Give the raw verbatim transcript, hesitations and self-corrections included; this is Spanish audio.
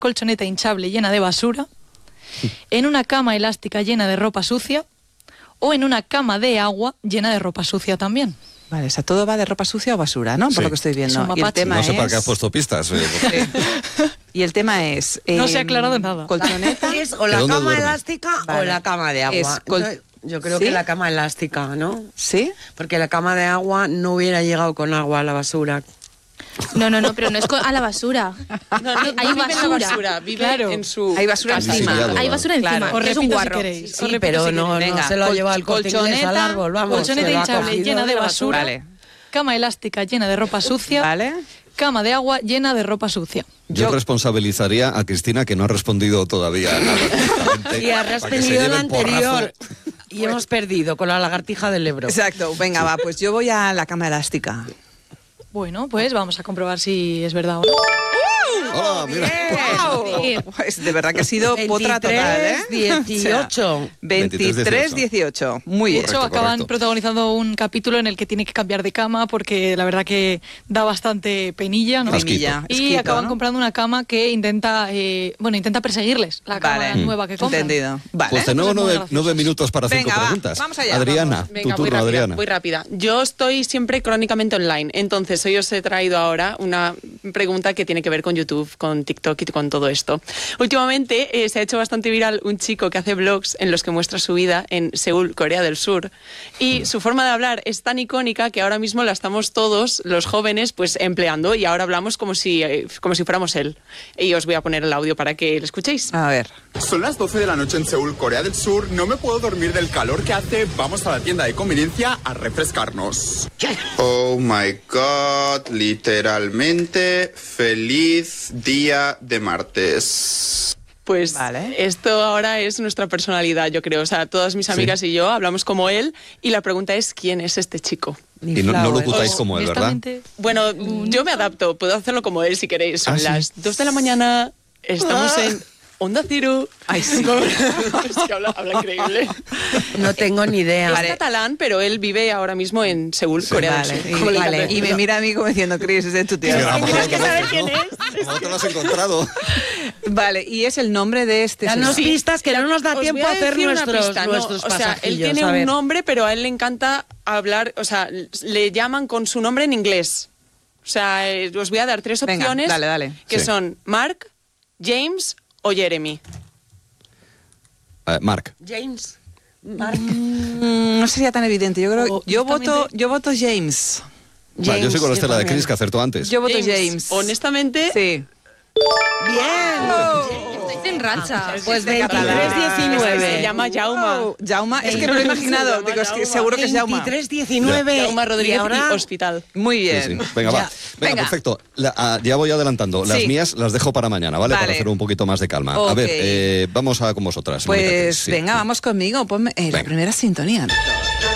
colchoneta hinchable llena de basura, en una cama elástica llena de ropa sucia o en una cama de agua llena de ropa sucia también. Vale, o sea, todo va de ropa sucia o basura, ¿no? Por Sí. lo que estoy viendo. Es un Y el tema No sé es... para qué has puesto pistas. Eh, porque... Y el tema es... No eh, se ha aclarado nada. Colchoneta. Es o la ¿De dónde cama duerme? elástica Vale. o la cama de agua. Es col- Entonces, yo creo ¿Sí? que la cama elástica, ¿no? ¿Sí? Porque la cama de agua no hubiera llegado con agua a la basura. No, no, no, pero no es co- a la basura. No, no, Hay no vive en la basura. basura, vive Claro. en su Hay basura casa. encima. Claro. Hay basura encima. Claro. Os Es un repito si guarro. queréis. Sí, Os repito pero si no, queréis. no Venga, se lo ha col- llevado el Corte Inglés al colchoneta, árbol, vamos. colchoneta se lo ha hinchable cogido llena de la basura. Vale. Cama elástica llena de ropa sucia, Vale. cama de agua llena de ropa sucia. Yo, Yo- responsabilizaría a Cristina, que no ha respondido todavía nada. directamente, Y has para que se respondido lleve la el porrazo. anterior. Y hemos perdido con la lagartija del Ebro. Exacto, venga, va, pues yo voy a la cama elástica. Bueno, pues vamos a comprobar si es verdad o no. Hola, mira. ¡Wow! Pues de verdad que ha sido potra total, ¿eh? veintitrés, dieciocho. veintitrés, dieciocho. Muy De bien. hecho, Correcto, acaban correcto. protagonizando un capítulo en el que tiene que cambiar de cama porque la verdad que da bastante penilla, ¿no? Asquito. Mimilla, Y esquito, acaban ¿no? comprando una cama que intenta, eh, bueno, intenta perseguirles, la cama Vale. nueva que compran. Entendido. Vale. Pues tenemos Cosas muy nueve, graciosas. nueve minutos para cinco Venga, va, preguntas. vamos allá, Adriana, vamos. Venga, tu muy turno, rápida, Adriana. muy rápida. Yo estoy siempre crónicamente online, entonces hoy os he traído ahora una pregunta que tiene que ver con YouTube, con TikTok y con todo esto. Últimamente eh, se ha hecho bastante viral un chico que hace vlogs en los que muestra su vida en Seúl, Corea del Sur, y su forma de hablar es tan icónica que ahora mismo la estamos todos, los jóvenes, pues empleando, y ahora hablamos como si, eh, como si fuéramos él. Y os voy a poner el audio para que lo escuchéis. A ver. Son las doce de la noche en Seúl, Corea del Sur. No me puedo dormir del calor que hace. Vamos a la tienda de conveniencia a refrescarnos. Oh my god, literalmente feliz día de martes. Pues Vale. esto ahora es nuestra personalidad, yo creo. O sea, todas mis amigas y yo hablamos como él y la pregunta es ¿quién es este chico? Y no, no lo ocultáis como él, ¿verdad? Honestamente, Bueno, yo me adapto, puedo hacerlo como él si queréis. Son ¿Ah, sí? las dos de la mañana, estamos en Onda Cero. Ay, sí. Es que habla, habla increíble. No tengo ni idea. Es catalán, pero él vive ahora mismo en Seúl, Corea Vale. del Sur. Y, Como le vale. encanta Y me decirlo. mira a mí como diciendo, Chris, es de tu tío. Sí, a lo mejor Tienes que lo saber conoces, quién ¿no? ¿Cómo te lo has encontrado? Vale, y es el nombre de este Danos señor. pistas que no nos da Os tiempo voy a hacer decir una nuestros, pista, no, nuestros o sea, él pasajillos, tiene a ver. un nombre, pero a él le encanta hablar, o sea, le llaman con su nombre en inglés. O sea, eh, os voy a dar tres Venga, opciones dale, dale. que Sí. son Mark, James o Jeremy. Eh, Mark. James. Mark. Mm, no sería tan evidente. Yo creo, O, yo voto, honestamente- yo voto James. Va, yo soy con la Estela de también. Chris, que acertó antes. Yo voto James. Honestamente, Sí. Bien. Estáis en racha. Pues Este catalán. veintitrés diecinueve. se llama Jauma. Wow, Jauma, es que no lo he imaginado. Se Digo, es llama que seguro que es Jauma. veintitrés diecinueve. Jauma Rodríguez Y ahora... y Hospital. Muy Sí, bien. sí. Venga, va. Ya. Venga, Venga. perfecto. La- ah, ya voy adelantando. Las Sí. mías las dejo para mañana, ¿vale? Vale. Para hacer un poquito más de calma. A Ok. ver, eh, vamos a con vosotras. Mónica, Pues sí. venga, vamos conmigo. Ponme eh, la Venga. primera sintonía.